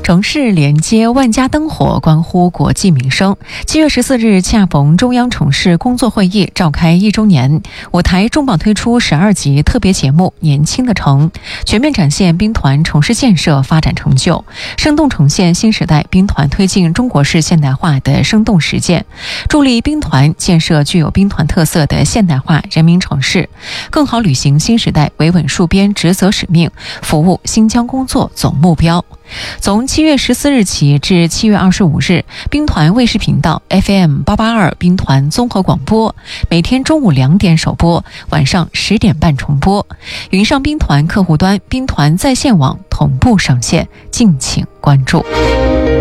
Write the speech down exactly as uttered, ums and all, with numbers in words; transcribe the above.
城市连接万家灯火，关乎国计民生。七月十四日恰逢中央城市工作会议召开一周年，我台重磅推出十二集特别节目《年轻的城》，全面展现兵团城市建设发展成就，生动呈现新时代兵团推进中国式现代化的生动实践，助力兵团建设具有兵团特色的现代化人民城市，更好履行新时代维稳戍边职责使命，服务新疆工作总目标。从七月十四日起至七月二十五日，兵团卫视频道 F M 八八二兵团综合广播，每天中午两点首播，晚上十点半重播。云上兵团客户端、兵团在线网同步上线，敬请关注。